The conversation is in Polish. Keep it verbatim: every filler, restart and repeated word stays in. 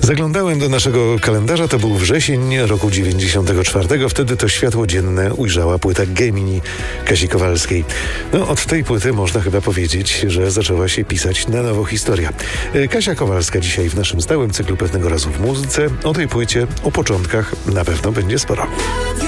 Zaglądałem do naszego kalendarza, to był wrzesień roku dziewięćdziesiątego czwartego. Wtedy to światło dzienne ujrzała płyta Gemini Kasi Kowalskiej. No, od tej płyty można chyba powiedzieć, że zaczęła się pisać na nowo historia. Kasia Kowalska dzisiaj w naszym stałym cyklu Pewnego razu w muzyce. O tej płycie, o początkach na pewno będzie sporo.